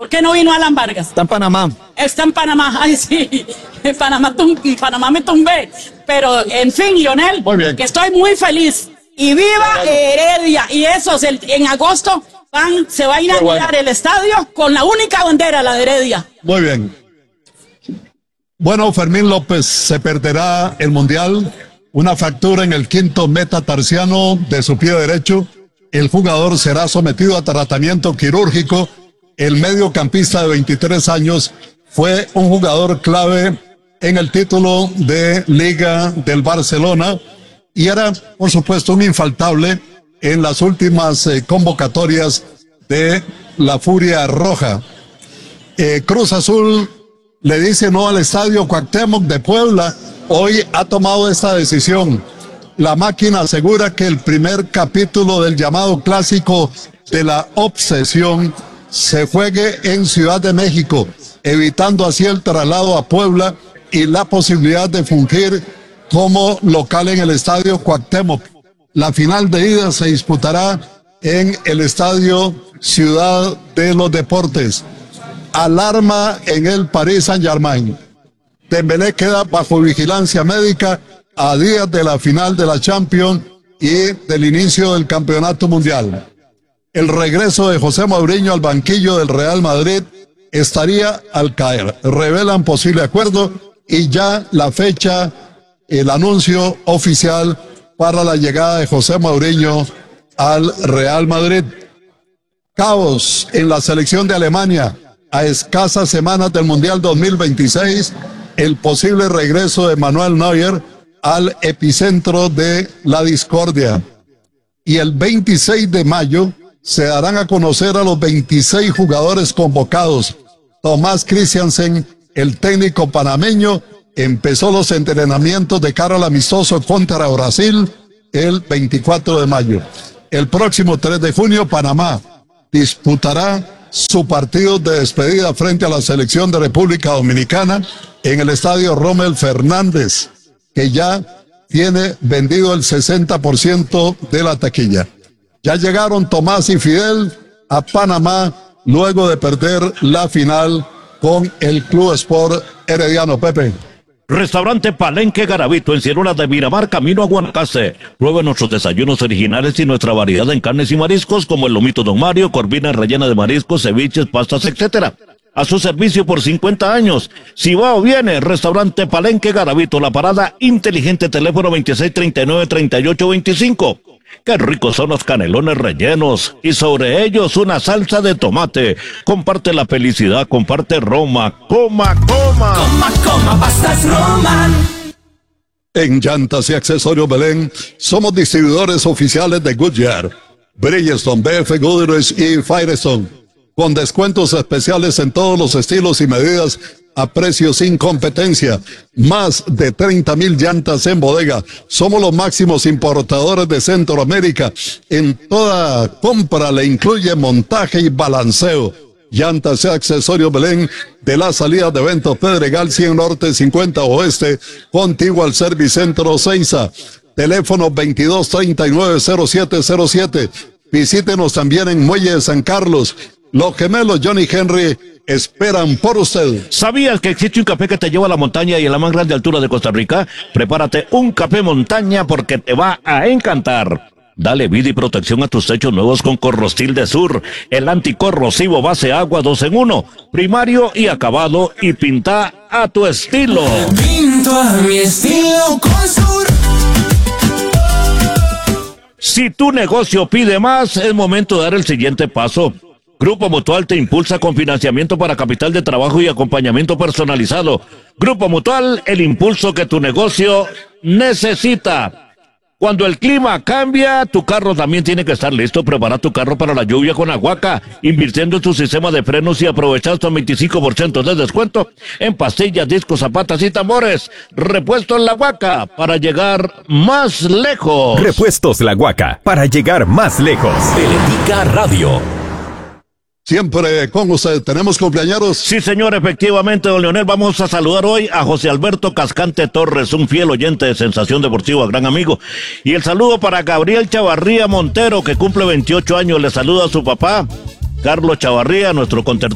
¿Por qué no vino Alan Vargas? Está en Panamá. Está en Panamá, ay sí, en Panamá me tumbé. Pero en fin, Lionel, que estoy muy feliz. Y viva Heredia. Y eso, en agosto se va a inaugurar el estadio con la única bandera, la de Heredia. Muy bien. Bueno, Fermín López se perderá el Mundial. Una fractura en el quinto metatarsiano de su pie derecho. El jugador será sometido a tratamiento quirúrgico. El mediocampista de 23 años fue un jugador clave en el título de Liga del Barcelona y era, por supuesto, un infaltable en las últimas convocatorias de la Furia Roja. Cruz Azul le dice no al Estadio Cuauhtémoc de Puebla. Hoy ha tomado esta decisión. La máquina asegura que el primer capítulo del llamado clásico de la obsesión se juegue en Ciudad de México, evitando así el traslado a Puebla y la posibilidad de fungir como local en el Estadio Cuauhtémoc. La final de ida se disputará en el Estadio Ciudad de los Deportes. Alarma en el Paris Saint-Germain. Dembélé queda bajo vigilancia médica a días de la final de la Champions y del inicio del Campeonato Mundial. El regreso de José Mourinho al banquillo del Real Madrid estaría al caer. Revelan posible acuerdo y ya la fecha, el anuncio oficial para la llegada de José Mourinho al Real Madrid. Caos en la selección de Alemania. A escasas semanas del Mundial 2026, el posible regreso de Manuel Neuer al epicentro de la discordia. Y el 26 de mayo se darán a conocer a los 26 jugadores convocados. Tomás Christiansen, el técnico panameño, empezó los entrenamientos de cara al amistoso contra Brasil el 24 de mayo. El próximo 3 de junio, Panamá disputará su partido de despedida frente a la selección de República Dominicana en el estadio Rommel Fernández, que ya tiene vendido el 60% de la taquilla. Ya llegaron Tomás y Fidel a Panamá luego de perder la final con el Club Sport Herediano. Pepe. Restaurante Palenque Garavito en Ciruelas de Miramar, camino a Guanacaste. Pruebe nuestros desayunos originales y nuestra variedad en carnes y mariscos como el lomito Don Mario, corvina rellena de mariscos, ceviches, pastas, etc. A su servicio por 50 años. Si va o viene, Restaurante Palenque Garavito, la parada inteligente, teléfono 2639-3825. Qué ricos son los canelones rellenos y sobre ellos una salsa de tomate. Comparte la felicidad, comparte Roma. Coma, coma. Coma, coma, pastas Roma. En Llantas y Accesorios Belén, somos distribuidores oficiales de Goodyear, Bridgestone, BF Goodrich y Firestone, con descuentos especiales en todos los estilos y medidas a precios sin competencia. Más de 30,000 llantas en bodega. Somos los máximos importadores de Centroamérica. En toda compra le incluye montaje y balanceo. Llantas y Accesorios Belén, de la salida de Eventos Pedregal 100 Norte 50 Oeste, contiguo al Servicentro Ceiza. Teléfono 2239-0707. Visítenos también en Muelle de San Carlos. Los gemelos Johnny Henry esperan por usted. ¿Sabías que existe un café que te lleva a la montaña y a la más grande altura de Costa Rica? Prepárate un café montaña porque te va a encantar. Dale vida y protección a tus techos nuevos con Corrostil de Sur, el anticorrosivo base agua 2 en 1, primario y acabado, y pinta a tu estilo. Pinto a mi estilo con Sur. Si tu negocio pide más, es momento de dar el siguiente paso. Grupo Mutual te impulsa con financiamiento para capital de trabajo y acompañamiento personalizado. Grupo Mutual, el impulso que tu negocio necesita. Cuando el clima cambia, tu carro también tiene que estar listo. Prepara tu carro para la lluvia con Aguaca, invirtiendo en tu sistema de frenos y aprovecha hasta 25% de descuento en pastillas, discos, zapatas y tambores. Repuestos La Huaca, para llegar más lejos. Repuestos La Huaca, para llegar más lejos. Teletica Radio. Siempre con usted. ¿Tenemos cumpleaños? Sí, señor, efectivamente, don Leonel. Vamos a saludar hoy a José Alberto Cascante Torres, un fiel oyente de Sensación Deportiva, gran amigo. Y el saludo para Gabriel Chavarría Montero, que cumple 28 años. Le saluda a su papá, Carlos Chavarría, nuestro contertulio.